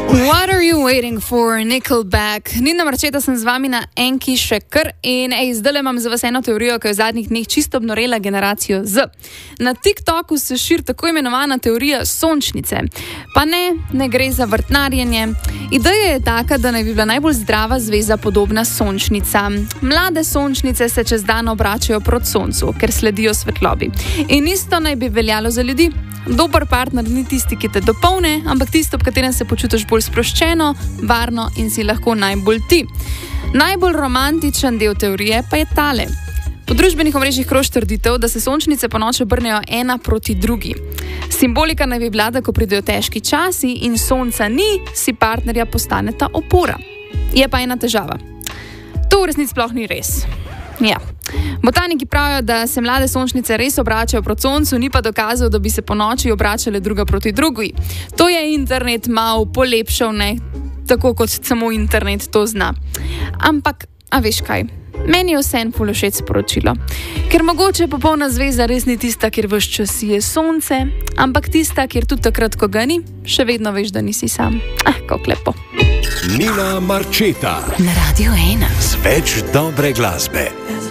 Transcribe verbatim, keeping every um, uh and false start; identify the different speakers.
Speaker 1: What are you waiting for, Nickelback? Nina Marčeta sem z vami na enki še kar in ej, zdaj imam za vas eno teorijo, ki je v zadnjih dneh čisto obnorela generacijo Z. Na TikToku se širi tako imenovana teorija sončnice. Pa ne, ne gre za vrtnarjenje. Ideja je taka, da naj bi bila najbolj zdrava zveza podobna sončnica. Mlade sončnice se čez dan obračajo proti soncu, ker sledijo svetlobi. In isto naj bi veljalo za ljudi. Dober partner ni tisti, ki te dopolne, ampak tisto, v katerem se počutiš bolj sproščeno, varno in si lahko najbolj ti. Najbolj romantičen del teorije pa je tale. Po družbenih omrežjih kroži trditev, da se sončnice ponoči obrnejo ena proti drugi. Simbolika naj bi bila, da ko pridejo težki časi in sonca ni, si partnerja postaneta opora. Je pa ena težava. To v resnici sploh ni res. Ja. Botaniki pravijo, da se mlade sončnice res obračajo proti soncu, ni pa dokazal, da bi se po noči obračale druga proti drugi. To je internet mal polepšal, ne, tako kot samo internet to zna. Ampak, a veš kaj, meni je vseeno ful všeč sporočilo. Ker mogoče popolna zveza res ni tista, kjer ves čas je sonce, ampak tista, kjer tudi takrat, ko ga ni, še vedno veš, da nisi sam. Ah, kako lepo.
Speaker 2: Nina Marčeta
Speaker 3: na Radio ena.
Speaker 2: Z več dobre glasbe.